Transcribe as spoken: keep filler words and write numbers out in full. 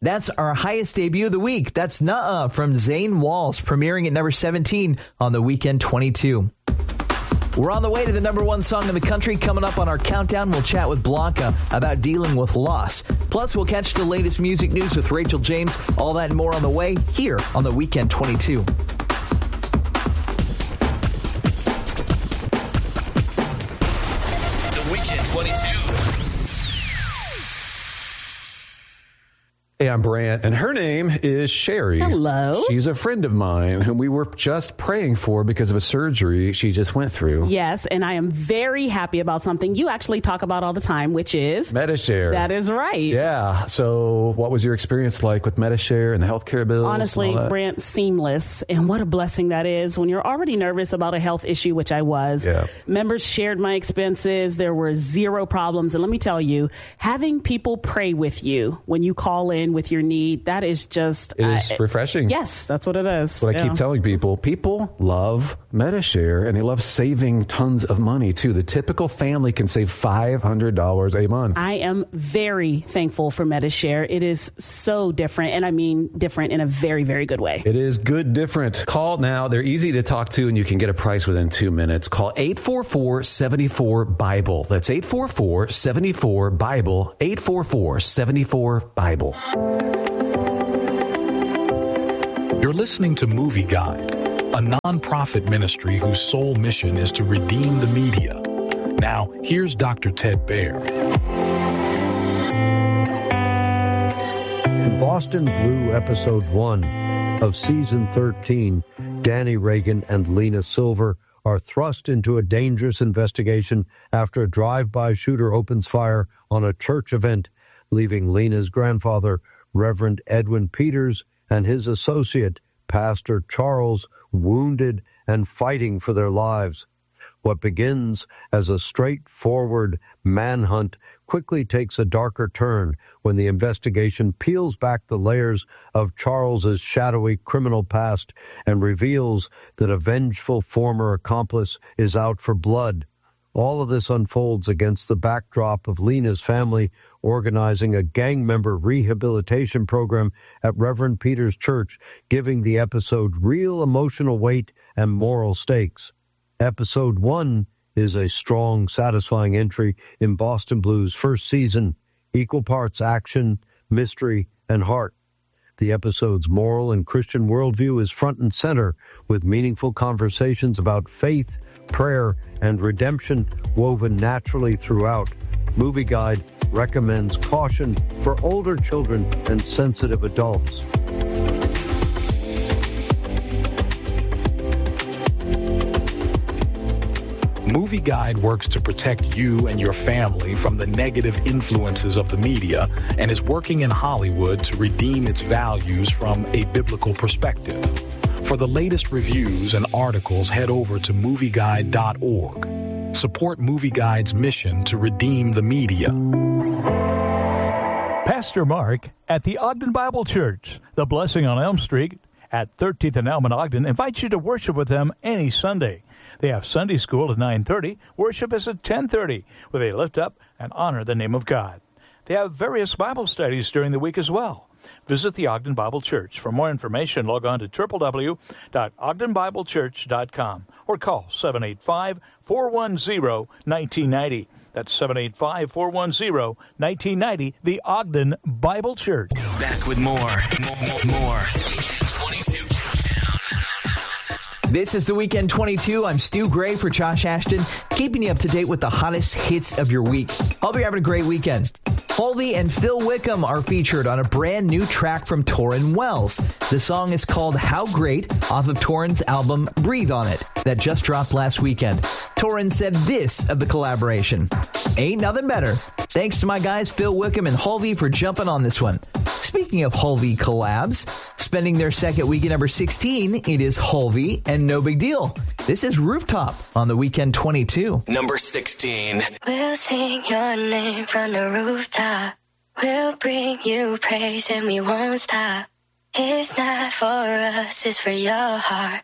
That's our highest debut of the week. That's Nuh-Uh from Zane Walls, premiering at number seventeen on the Weekend twenty-two. We're on the way to the number one song in the country. Coming up on our countdown, we'll chat with Blanca about dealing with loss. Plus, we'll catch the latest music news with Rachel James. All that and more on the way here on the Weekend twenty-two. The Weekend twenty-two. Hey, I'm Brant, and her name is Sherry. Hello. She's a friend of mine whom we were just praying for because of a surgery she just went through. Yes, and I am very happy about something you actually talk about all the time, which is Medi-Share. That is right. Yeah. So what was your experience like with Medi-Share and the healthcare bills? Honestly, Brant, seamless. And what a blessing that is when you're already nervous about a health issue, which I was. Yeah. Members shared my expenses. There were zero problems. And let me tell you, having people pray with you when you call in with your need, that is just... It is uh, refreshing. Yes, that's what it is. That's what yeah. I keep telling people. People love Medi-Share, and they love saving tons of money, too. The typical family can save five hundred dollars a month. I am very thankful for Medi-Share. It is so different, and I mean different in a very, very good way. It is good different. Call now. They're easy to talk to, and you can get a price within two minutes. Call eight four four, seven four, Bible. That's eight four four, seven four, Bible. eight four four, seven four, Bible. You're listening to Movie Guide, a non-profit ministry whose sole mission is to redeem the media. Now, here's Doctor Ted Baer. In Boston Blue, Episode one of Season thirteen, Danny Reagan and Lena Silver are thrust into a dangerous investigation after a drive-by shooter opens fire on a church event, leaving Lena's grandfather, Reverend Edwin Peters, and his associate, Pastor Charles, wounded and fighting for their lives. What begins as a straightforward manhunt quickly takes a darker turn when the investigation peels back the layers of Charles's shadowy criminal past and reveals that a vengeful former accomplice is out for blood. All of this unfolds against the backdrop of Lena's family organizing a gang member rehabilitation program at Reverend Peter's Church, giving the episode real emotional weight and moral stakes. Episode one is a strong, satisfying entry in Boston Blue's first season, equal parts action, mystery, and heart. The episode's moral and Christian worldview is front and center, with meaningful conversations about faith, prayer, and redemption woven naturally throughout. Movie Guide recommends caution for older children and sensitive adults. Movie Guide works to protect you and your family from the negative influences of the media and is working in Hollywood to redeem its values from a biblical perspective. For the latest reviews and articles, head over to movie guide dot org. Support Movie Guide's mission to redeem the media. Pastor Mark at the Ogden Bible Church, the Blessing on Elm Street at thirteenth and Elm in Ogden, invites you to worship with them any Sunday. They have Sunday school at nine thirty. Worship is at ten thirty, where they lift up and honor the name of God. They have various Bible studies during the week as well. Visit the Ogden Bible Church. For more information, log on to w w w dot ogden bible church dot com or call seven eight five, four one zero, one nine nine zero. That's seven eight five, four one zero, one nine nine zero, the Ogden Bible Church. Back with more, more, more, more. twenty-two Countdown. This is the Weekend twenty-two. I'm Stu Gray for Josh Ashton, keeping you up to date with the hottest hits of your week. Hope you're having a great weekend. Halvey and Phil Wickham are featured on a brand new track from Tauren Wells. The song is called How Great, off of Tauren's album Breathe On It, that just dropped last weekend. Tauren said this of the collaboration: "Ain't nothing better. Thanks to my guys Phil Wickham and Halvey for jumping on this one." Speaking of Halvey collabs, spending their second week at number sixteen, it is Halvey and No Big Deal. This is Rooftop on the Weekend twenty-two. Number sixteen. We'll sing your name from the rooftop. We'll bring you praise and we won't stop. It's not for us, it's for your heart.